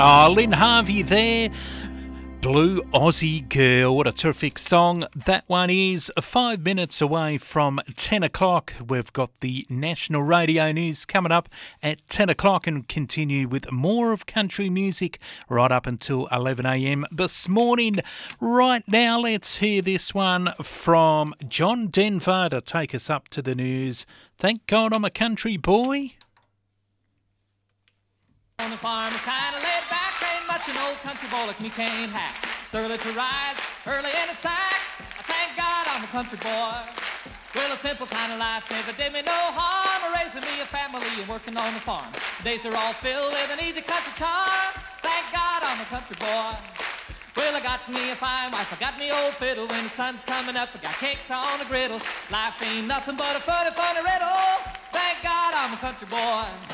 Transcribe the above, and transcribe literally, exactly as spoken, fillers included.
Oh, Lynn Harvey there. Blue Aussie Girl. What a terrific song that one is. Five minutes away from ten o'clock. We've got the national radio news coming up at ten o'clock and continue with more of country music right up until eleven a.m. this morning. Right now, let's hear this one from John Denver to take us up to the news. Thank God I'm a country boy. On the farm, it's kind of laid back, ain't much an old country boy like me can't hack. It's early to rise, early in the sack. I thank God I'm a country boy. Well, a simple kind of life never did me no harm. Raising me a family and working on the farm. Days are all filled with an easy country charm. Thank God I'm a country boy. Well, I got me a fine wife, I got me old fiddle. When the sun's coming up, I got cakes on the griddle. Life ain't nothing but a funny, funny riddle. Thank God I'm a country boy.